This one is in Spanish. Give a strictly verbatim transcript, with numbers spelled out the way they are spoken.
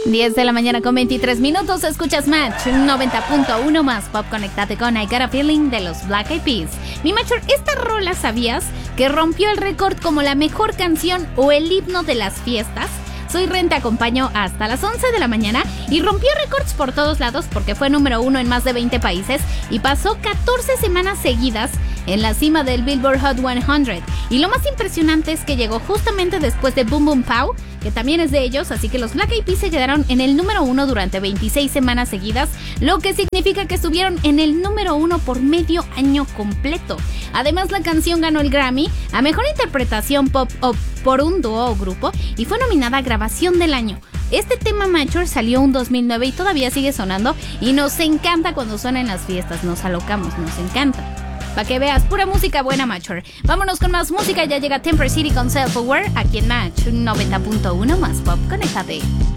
diez de la mañana con veintitrés minutos, escuchas Match noventa punto uno más pop. Conéctate con I Got a Feeling de los Black Eyed Peas. Mi Macho, esta rola, ¿sabías que rompió el récord como la mejor canción o el himno de las fiestas? Soy Ren, te acompaño hasta las once de la mañana y rompió récords por todos lados porque fue número uno en más de veinte países y pasó catorce semanas seguidas en la cima del Billboard Hot cien. Y lo más impresionante es que llegó justamente después de Boom Boom Pow, que también es de ellos, así que los Black Eyed Peas se quedaron en el número uno durante veintiséis semanas seguidas, lo que significa que estuvieron en el número uno por medio año completo. Además, la canción ganó el Grammy a Mejor Interpretación Pop o por un dúo o grupo y fue nominada a Grabación del Año. Este tema, Mature, salió en dos mil nueve y todavía sigue sonando y nos encanta cuando suena en las fiestas, nos alocamos, nos encanta. Para que veas, pura música buena, Mature. Vámonos con más música, ya llega Temper City con Self Aware aquí en Match noventa punto uno más pop. Conéctate.